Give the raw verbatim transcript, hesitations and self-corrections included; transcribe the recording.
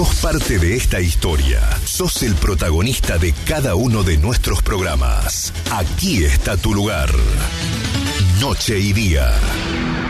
Sos parte de esta historia. Sos el protagonista de cada uno de nuestros programas. Aquí está tu lugar. Noche y día.